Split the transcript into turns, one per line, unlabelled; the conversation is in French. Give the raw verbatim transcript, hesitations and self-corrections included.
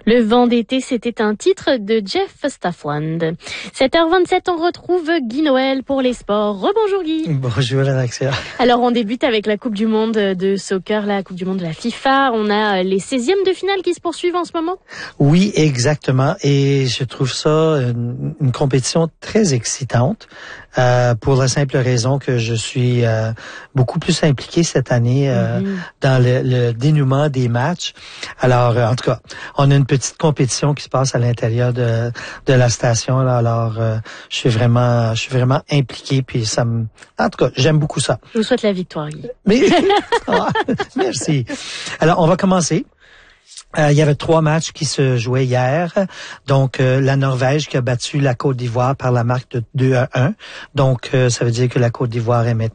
Le vent d'été, c'était un titre de Jeff Staffland. sept heures vingt-sept, on retrouve Guy Noël pour les sports. Rebonjour Guy.
Bonjour Alexia.
Alors on débute avec la Coupe du Monde de soccer, la Coupe du Monde de la FIFA. On a les seizièmes de finale qui se poursuivent en ce moment.
Oui, exactement. Et je trouve ça une, une compétition très excitante euh, pour la simple raison que je suis euh, beaucoup plus impliqué cette année euh, mm-hmm. dans le, le dénouement des matchs. Alors, euh, en tout cas, on a une petite compétition qui se passe à l'intérieur de, de la station. Là, alors, euh, je suis vraiment, je suis vraiment impliqué. Puis ça me, en tout cas, j'aime beaucoup ça.
Je vous souhaite la victoire, Guy.
Mais, ah, merci. Alors, on va commencer. Euh, il y avait trois matchs qui se jouaient hier. Donc, euh, la Norvège qui a battu la Côte d'Ivoire par la marque de deux à un. Donc, euh, ça veut dire que la Côte d'Ivoire est maintenant